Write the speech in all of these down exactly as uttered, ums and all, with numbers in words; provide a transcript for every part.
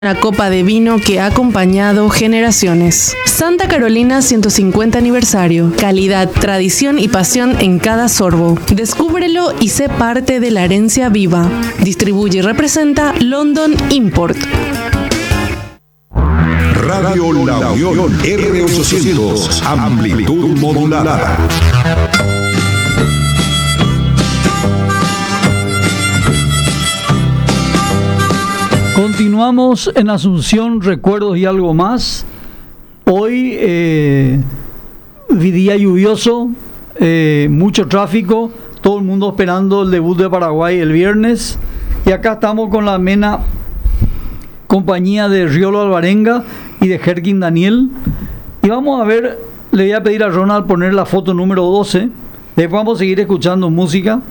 La copa de vino que ha acompañado generaciones. Santa Carolina ciento cincuenta aniversario. Calidad, tradición y pasión en cada sorbo. Descúbrelo y sé parte de la herencia viva. Distribuye y representa London Import. Radio La Unión R ochocientos, amplitud modulada. Continuamos en Asunción, recuerdos y algo más. Hoy, eh, día lluvioso, eh, mucho tráfico, todo el mundo esperando el debut de Paraguay el viernes. Y acá estamos con la amena compañía de Riolo Alvarenga y de Jerkin Daniel. Y vamos a ver, le voy a pedir a Ronald poner la foto número doce. Después vamos a seguir escuchando música.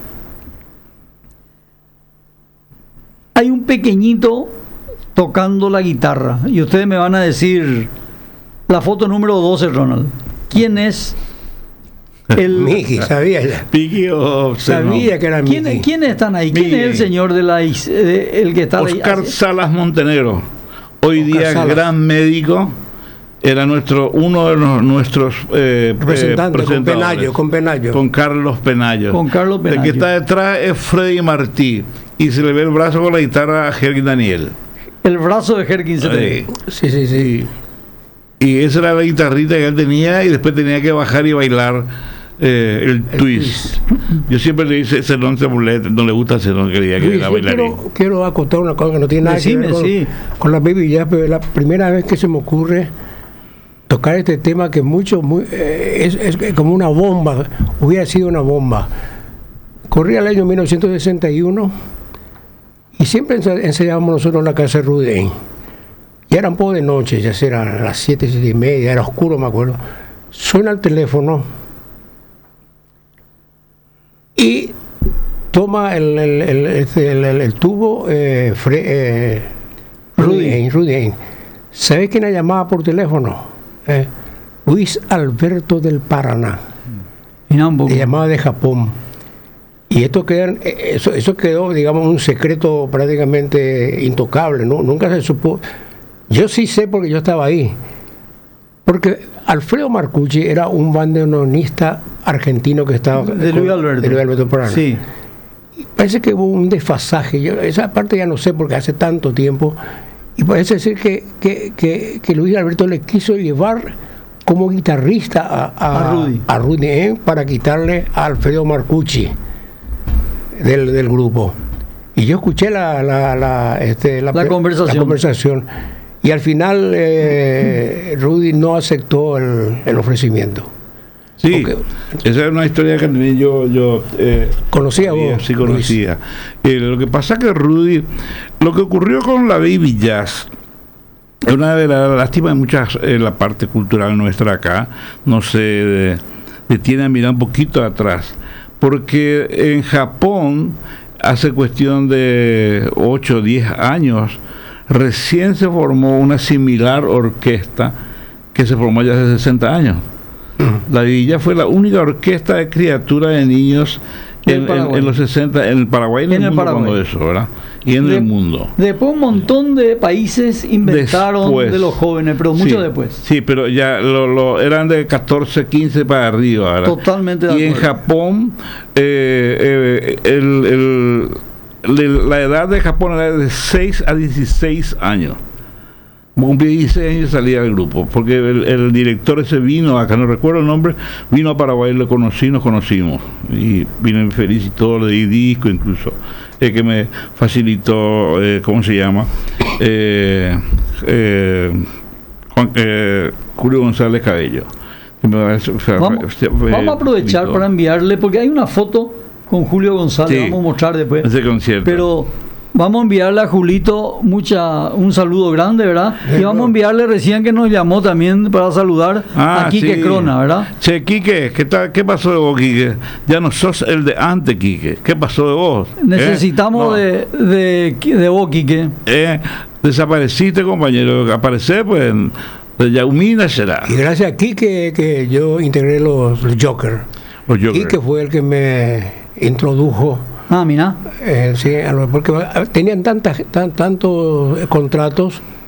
Hay un pequeño tocando la guitarra y ustedes me van a decir la foto número doce, Ronald. ¿Quién es el Miki? Sabía ya. Miki o Sabía que era ¿Quién, Miki. ¿Quiénes están ahí? ¿Quién Miki. es el señor de la eh, el que está ahí? Oscar Salas Montenegro, hoy Oscar día Salas. gran médico, era nuestro uno de los, nuestros eh, Representante, eh, con presentadores. Penayo, con Penayo. Con Carlos Penayo. Con Carlos El Penayo. que está detrás es Freddy Martí y se le ve el brazo con la guitarra a Jerkin Daniel. El brazo de Jerkin se te ve. Eh, Sí, sí, sí. Y esa era la guitarrita que él tenía y después tenía que bajar y bailar eh, el, El twist. Yo siempre le dije, ese no, se burle, no le gusta ese no, quería que Luis, era yo bailarín. quiero, quiero acotar una cosa que no tiene nada Decime, que ver con, sí. con la Baby Jazz, pero es la primera vez que se me ocurre tocar este tema que mucho, muy, eh, es, es como una bomba, hubiera sido una bomba. Corría el año mil novecientos sesenta y uno y siempre ensa- ensayábamos nosotros en la casa de Rudén. Ya era un poco de noche, ya eran las siete, siete y media, era oscuro, me acuerdo. Suena el teléfono y toma el, el, el, este, el- el- el tubo eh, Fre- eh, Rudén, Rudén. ¿Sabes quién la llamaba por teléfono? Eh, Luis Alberto del Paraná. Mira un poco. Le llamaba de Japón. Y esto quedó, eh, eso, eso quedó, digamos, un secreto prácticamente intocable, ¿no? Nunca se supo. Yo sí sé porque yo estaba ahí. Porque Alfredo Marcucci era un bandoneonista argentino que estaba... De Luis Alberto. De Luis Alberto Paraná. Sí. Parece que hubo un desfasaje. Yo, esa parte ya no sé porque hace tanto tiempo. Y parece ser que, que, que, que Luis Alberto le quiso llevar como guitarrista a, a, A Rudy. a Rudy, ¿eh? Para quitarle a Alfredo Marcucci del, del grupo. Y yo escuché la, la, la, este, La conversación. la conversación. Y al final eh, Rudy no aceptó el, el ofrecimiento. Sí, Porque- esa es una historia que también yo, yo eh, ¿Conocía sabía, vos, sí conocía. Eh, lo que pasa que Rudy, lo que ocurrió con la Baby Jazz, es una de las lástimas de muchas en la parte cultural nuestra acá, no se detiene a mirar un poquito atrás, porque en Japón, hace cuestión de ocho o diez años, recién se formó una similar orquesta que se formó ya hace sesenta años. La Villa fue la única orquesta de criatura de niños Del en, en- Paraguay. en los sesenta, en el Paraguay y en, En el, el mundo Paraguay. cuando eso, ¿verdad? Y en De- el mundo. Después un montón de países inventaron Después. de los jóvenes, pero mucho Sí, después. Sí, pero ya lo, lo- eran de catorce, quince para arriba, ¿verdad? Totalmente de Y en acuerdo. Japón, eh, eh, el- el- el- la edad de Japón era de seis a dieciséis años. Como cumplí dieciséis años salía del grupo, porque el, el director ese vino, acá no recuerdo el nombre, vino a Paraguay, lo conocí, nos conocimos, y vino muy feliz y todo, le di disco incluso, el que me facilitó, eh, ¿cómo se llama? Eh, eh, Juan- eh, Julio González Cabello. Que me va- fue- Vamos, fue- fue- vamos a aprovechar invitó para enviarle, porque hay una foto con Julio González, Sí. vamos a mostrar después. ese concierto. Pero vamos a enviarle a Julito mucha, un saludo grande, ¿verdad? Y vamos a enviarle recién que nos llamó también para saludar Ah, a Quique sí. Crona, ¿verdad? Che, Quique, ¿qué, tal, ¿qué pasó de vos, Quique? Ya no sos el de antes, Quique. ¿Qué pasó de vos? ¿Eh? Necesitamos No. de, de, de vos, Quique. Eh, desapareciste, compañero. Aparecer, pues, de Yaumina será. Y gracias a Quique que yo integré los, los Joker. Los Joker. Quique fue el que me introdujo Ah, mira. Eh, sí, a lo- porque tenían tantas, tan, tantos contratos